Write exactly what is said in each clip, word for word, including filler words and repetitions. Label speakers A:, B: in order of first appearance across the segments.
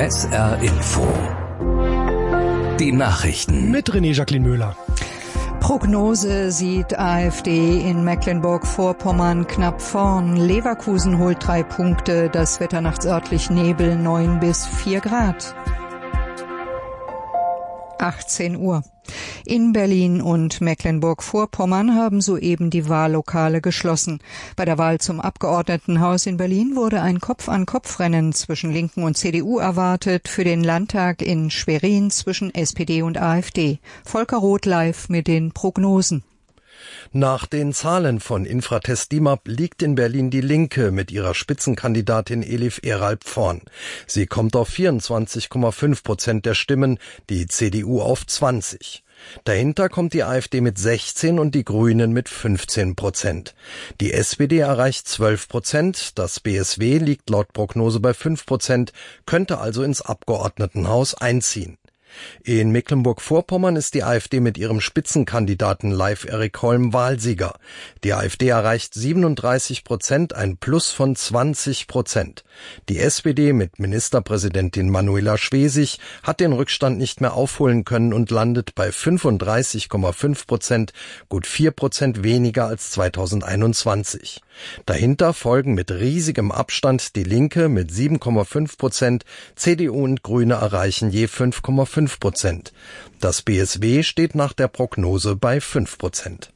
A: S R Info. Die Nachrichten.
B: Mit René Jacqueline Müller.
C: Prognose sieht AfD in Mecklenburg-Vorpommern knapp vorn. Leverkusen holt drei Punkte. Das Wetter nachts örtlich Nebel, neun bis vier Grad. achtzehn Uhr. In Berlin und Mecklenburg-Vorpommern haben soeben die Wahllokale geschlossen. Bei der Wahl zum Abgeordnetenhaus in Berlin wurde ein Kopf-an-Kopf-Rennen zwischen Linken und C D U erwartet, für den Landtag in Schwerin zwischen S P D und AfD. Volker Roth live mit den Prognosen.
D: Nach den Zahlen von Infratest DIMAP liegt in Berlin die Linke mit ihrer Spitzenkandidatin Elif Eralp vorn. Sie kommt auf vierundzwanzig Komma fünf Prozent der Stimmen, die C D U auf zwanzig. Dahinter kommt die AfD mit sechzehn und die Grünen mit fünfzehn Prozent. Die S P D erreicht zwölf Prozent, das B S W liegt laut Prognose bei fünf Prozent, könnte also ins Abgeordnetenhaus einziehen. In Mecklenburg-Vorpommern ist die AfD mit ihrem Spitzenkandidaten Leif Erik Holm Wahlsieger. Die AfD erreicht siebenunddreißig Prozent, ein Plus von zwanzig Prozent. Die S P D mit Ministerpräsidentin Manuela Schwesig hat den Rückstand nicht mehr aufholen können und landet bei fünfunddreißig Komma fünf Prozent, gut vier Prozent weniger als zweitausendeinundzwanzig. Dahinter folgen mit riesigem Abstand die Linke mit sieben Komma fünf Prozent, C D U und Grüne erreichen je fünf Komma fünf Prozent. Das B S W steht nach der Prognose bei fünf Prozent.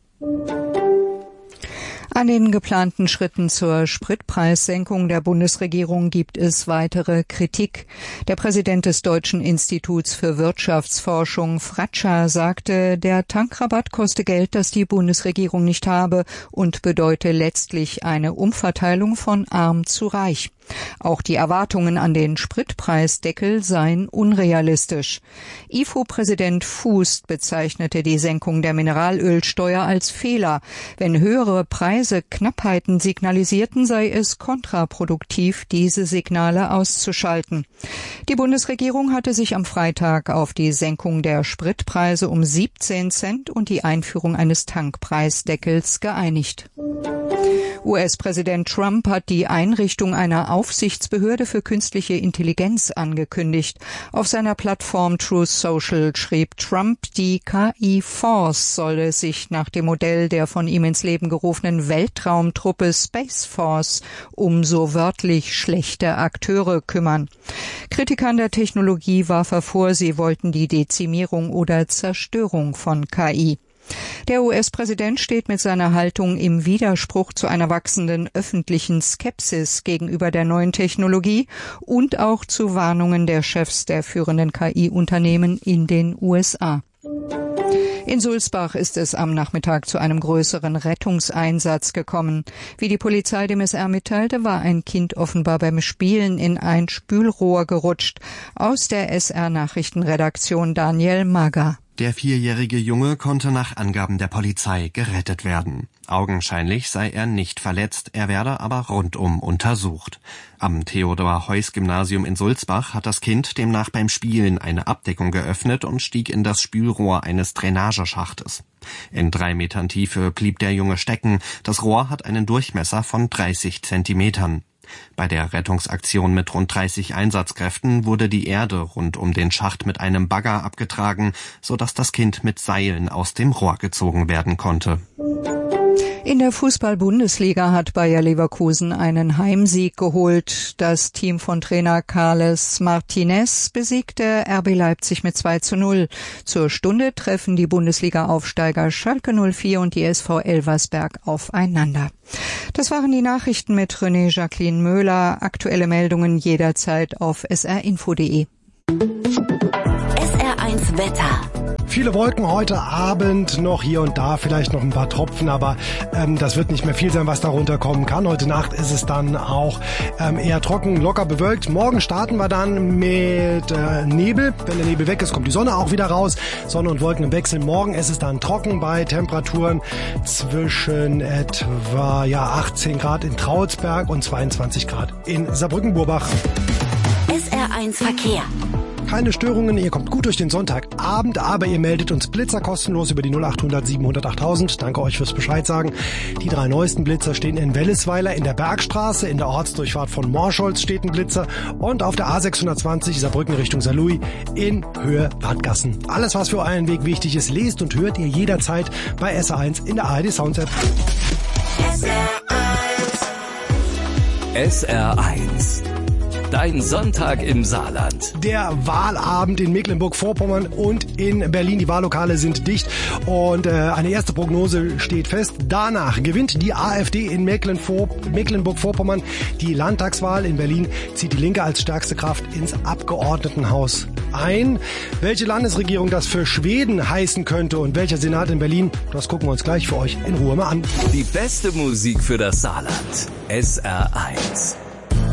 C: An den geplanten Schritten zur Spritpreissenkung der Bundesregierung gibt es weitere Kritik. Der Präsident des Deutschen Instituts für Wirtschaftsforschung, Fratscher, sagte, der Tankrabatt koste Geld, das die Bundesregierung nicht habe und bedeute letztlich eine Umverteilung von arm zu reich. Auch die Erwartungen an den Spritpreisdeckel seien unrealistisch. I F O-Präsident Fußt bezeichnete die Senkung der Mineralölsteuer als Fehler. Wenn höhere Preise Knappheiten signalisierten, sei es kontraproduktiv, diese Signale auszuschalten. Die Bundesregierung hatte sich am Freitag auf die Senkung der Spritpreise um siebzehn Cent und die Einführung eines Tankpreisdeckels geeinigt. U S-Präsident Trump hat die Einrichtung einer Aufsichtsbehörde für künstliche Intelligenz angekündigt. Auf seiner Plattform Truth Social schrieb Trump, die K I-Force solle sich nach dem Modell der von ihm ins Leben gerufenen Weltraumtruppe Space Force um so wörtlich schlechte Akteure kümmern. Kritikern der Technologie warf er vor, sie wollten die Dezimierung oder Zerstörung von K I. Der U S-Präsident steht mit seiner Haltung im Widerspruch zu einer wachsenden öffentlichen Skepsis gegenüber der neuen Technologie und auch zu Warnungen der Chefs der führenden K I-Unternehmen in den U S A. In Sulzbach ist es am Nachmittag zu einem größeren Rettungseinsatz gekommen. Wie die Polizei dem S R mitteilte, war ein Kind offenbar beim Spielen in ein Spülrohr gerutscht. Aus der S R-Nachrichtenredaktion Daniel Mager.
E: Der vierjährige Junge konnte nach Angaben der Polizei gerettet werden. Augenscheinlich sei er nicht verletzt, er werde aber rundum untersucht. Am Theodor-Heuss-Gymnasium in Sulzbach hat das Kind demnach beim Spielen eine Abdeckung geöffnet und stieg in das Spülrohr eines Drainageschachtes. In drei Metern Tiefe blieb der Junge stecken. Das Rohr hat einen Durchmesser von dreißig Zentimetern. Bei der Rettungsaktion mit rund dreißig Einsatzkräften wurde die Erde rund um den Schacht mit einem Bagger abgetragen, sodass das Kind mit Seilen aus dem Rohr gezogen werden konnte.
C: In der Fußball-Bundesliga hat Bayer Leverkusen einen Heimsieg geholt. Das Team von Trainer Carles Martinez besiegte R B Leipzig mit zwei zu null. Zur Stunde treffen die Bundesliga-Aufsteiger Schalke null vier und die S V Elversberg aufeinander. Das waren die Nachrichten mit René Jacqueline Müller. Aktuelle Meldungen jederzeit auf s r info punkt d e.
F: S R eins Wetter.
B: Viele Wolken heute Abend, noch hier und da vielleicht noch ein paar Tropfen, aber ähm, das wird nicht mehr viel sein, was darunter kommen kann. Heute Nacht ist es dann auch ähm, eher trocken, locker bewölkt. Morgen starten wir dann mit äh, Nebel. Wenn der Nebel weg ist, kommt die Sonne auch wieder raus. Sonne und Wolken im Wechsel. Morgen ist es dann trocken bei Temperaturen zwischen etwa ja, achtzehn Grad in Traulsberg und zweiundzwanzig Grad in Saarbrücken-Burbach.
F: S R eins Verkehr.
B: keine Störungen, ihr kommt gut durch den Sonntagabend, aber ihr meldet uns Blitzer kostenlos über die null acht hundert siebenhundert achttausend. Danke euch fürs Bescheid sagen. Die drei neuesten Blitzer stehen in Wellesweiler, in der Bergstraße, in der Ortsdurchfahrt von Morscholz steht ein Blitzer und auf der A sechshundertzwanzig Saarbrücken Richtung Saarlouis in Höhe Wadgassen. Alles, was für euren Weg wichtig ist, lest und hört ihr jederzeit bei S R eins in der A R D Sounds App.
A: S R eins. Dein Sonntag im Saarland.
B: Der Wahlabend in Mecklenburg-Vorpommern und in Berlin. Die Wahllokale sind dicht und äh, eine erste Prognose steht fest. Danach gewinnt die AfD in Mecklenburg-Vorpommern die Landtagswahl. In Berlin zieht die Linke als stärkste Kraft ins Abgeordnetenhaus ein. Welche Landesregierung das für Schweden heißen könnte und welcher Senat in Berlin, das gucken wir uns gleich für euch in Ruhe mal an.
A: Die beste Musik für das Saarland. S R eins.